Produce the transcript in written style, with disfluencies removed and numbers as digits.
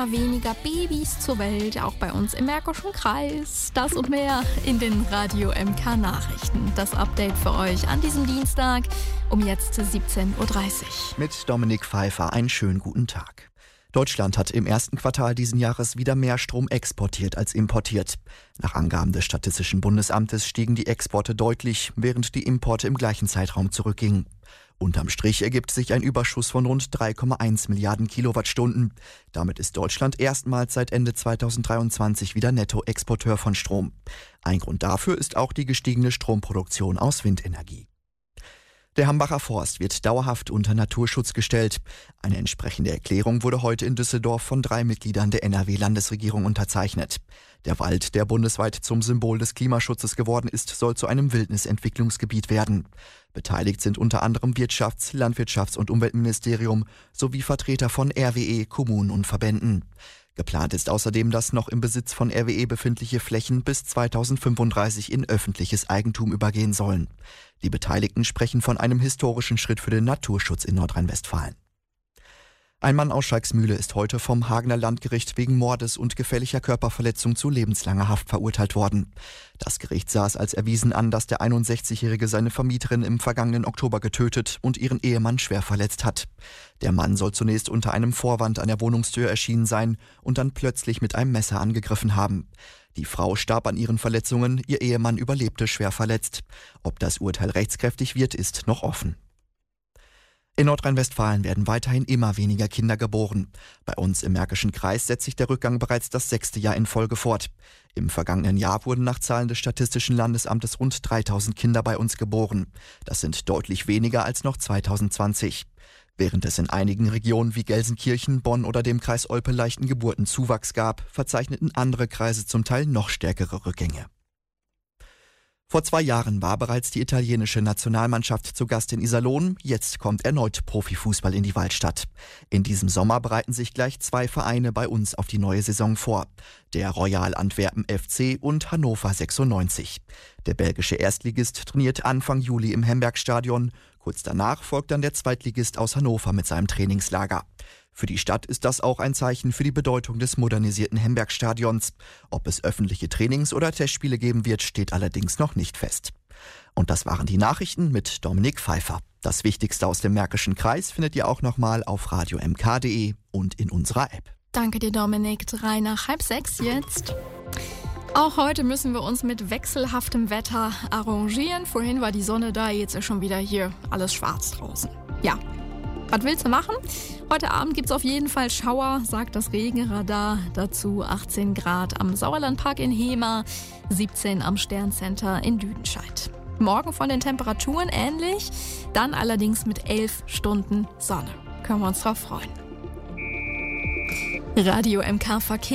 Weniger Babys zur Welt, auch bei uns im Märkischen Kreis. Das und mehr in den Radio MK Nachrichten. Das Update für euch an diesem Dienstag um jetzt 17.30 Uhr. Mit Dominik Pfeiffer einen schönen guten Tag. Deutschland hat im ersten Quartal diesen Jahres wieder mehr Strom exportiert als importiert. Nach Angaben des Statistischen Bundesamtes stiegen die Exporte deutlich, während die Importe im gleichen Zeitraum zurückgingen. Unterm Strich ergibt sich ein Überschuss von rund 3,1 Milliarden Kilowattstunden. Damit ist Deutschland erstmals seit Ende 2023 wieder Nettoexporteur von Strom. Ein Grund dafür ist auch die gestiegene Stromproduktion aus Windenergie. Der Hambacher Forst wird dauerhaft unter Naturschutz gestellt. Eine entsprechende Erklärung wurde heute in Düsseldorf von 3 Mitgliedern der NRW-Landesregierung unterzeichnet. Der Wald, der bundesweit zum Symbol des Klimaschutzes geworden ist, soll zu einem Wildnisentwicklungsgebiet werden. Beteiligt sind unter anderem Wirtschafts-, Landwirtschafts- und Umweltministerium sowie Vertreter von RWE, Kommunen und Verbänden. Geplant ist außerdem, dass noch im Besitz von RWE befindliche Flächen bis 2035 in öffentliches Eigentum übergehen sollen. Die Beteiligten sprechen von einem historischen Schritt für den Naturschutz in Nordrhein-Westfalen. Ein Mann aus Schalksmühle ist heute vom Hagener Landgericht wegen Mordes und gefährlicher Körperverletzung zu lebenslanger Haft verurteilt worden. Das Gericht sah es als erwiesen an, dass der 61-Jährige seine Vermieterin im vergangenen Oktober getötet und ihren Ehemann schwer verletzt hat. Der Mann soll zunächst unter einem Vorwand an der Wohnungstür erschienen sein und dann plötzlich mit einem Messer angegriffen haben. Die Frau starb an ihren Verletzungen, ihr Ehemann überlebte schwer verletzt. Ob das Urteil rechtskräftig wird, ist noch offen. In Nordrhein-Westfalen werden weiterhin immer weniger Kinder geboren. Bei uns im Märkischen Kreis setzt sich der Rückgang bereits das 6. Jahr in Folge fort. Im vergangenen Jahr wurden nach Zahlen des Statistischen Landesamtes rund 3000 Kinder bei uns geboren. Das sind deutlich weniger als noch 2020. Während es in einigen Regionen wie Gelsenkirchen, Bonn oder dem Kreis Olpe leichten Geburtenzuwachs gab, verzeichneten andere Kreise zum Teil noch stärkere Rückgänge. Vor 2 Jahren war bereits die italienische Nationalmannschaft zu Gast in Iserlohn. Jetzt kommt erneut Profifußball in die Waldstadt. In diesem Sommer bereiten sich gleich 2 Vereine bei uns auf die neue Saison vor. Der Royal Antwerpen FC und Hannover 96. Der belgische Erstligist trainiert Anfang Juli im Hembergstadion. Kurz danach folgt dann der Zweitligist aus Hannover mit seinem Trainingslager. Für die Stadt ist das auch ein Zeichen für die Bedeutung des modernisierten Hembergstadions. Ob es öffentliche Trainings- oder Testspiele geben wird, steht allerdings noch nicht fest. Und das waren die Nachrichten mit Dominik Pfeiffer. Das Wichtigste aus dem Märkischen Kreis findet ihr auch nochmal auf radiomk.de und in unserer App. Danke dir, Dominik. 3 nach 5:30 jetzt. Auch heute müssen wir uns mit wechselhaftem Wetter arrangieren. Vorhin war die Sonne da, jetzt ist schon wieder hier alles schwarz draußen. Ja. Was willst du machen? Heute Abend gibt's auf jeden Fall Schauer, sagt das Regenradar. Dazu 18 Grad am Sauerlandpark in Hemer, 17 am Sterncenter in Lüdenscheid. Morgen von den Temperaturen ähnlich, dann allerdings mit 11 Stunden Sonne. Können wir uns drauf freuen. Radio MK Verkehr.